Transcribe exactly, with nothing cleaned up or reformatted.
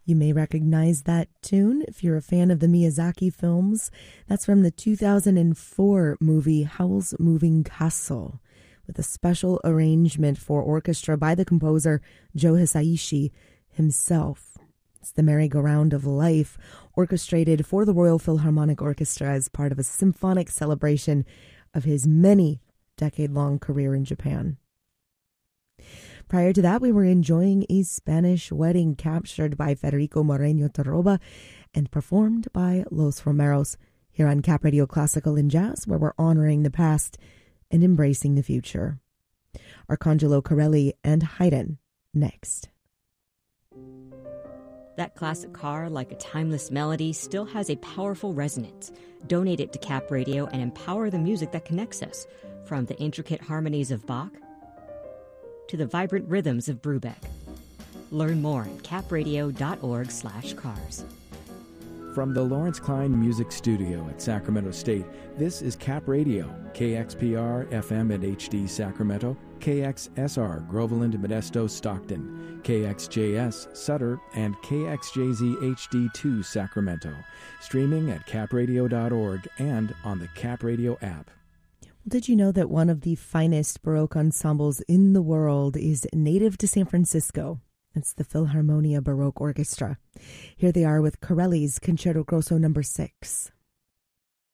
You may recognize that tune if you're a fan of the Miyazaki films. That's from the two thousand four movie Howl's Moving Castle, with a special arrangement for orchestra by the composer Joe Hisaishi himself. It's the Merry-Go-Round of Life, orchestrated for the Royal Philharmonic Orchestra as part of a symphonic celebration of his many decade-long career in Japan. Prior to that, we were enjoying a Spanish wedding captured by Federico Moreno Torroba and performed by Los Romeros here on Cap Radio Classical and Jazz, where we're honoring the past and embracing the future. Arcangelo Corelli and Haydn next. That classic car, like a timeless melody, still has a powerful resonance. Donate it to Cap Radio and empower the music that connects us, from the intricate harmonies of Bach to the vibrant rhythms of Brubeck. Learn more at capradio.org slash cars. From the Lawrence Klein Music Studio at Sacramento State, this is Cap Radio, K X P R F M and H D Sacramento, K X S R Groveland, Modesto, Stockton, K X J S Sutter, and K X J Z H D two Sacramento. Streaming at capradio dot org and on the Cap Radio app. Did you know that one of the finest Baroque ensembles in the world is native to San Francisco? It's the Philharmonia Baroque Orchestra. Here they are with Corelli's Concerto Grosso number six.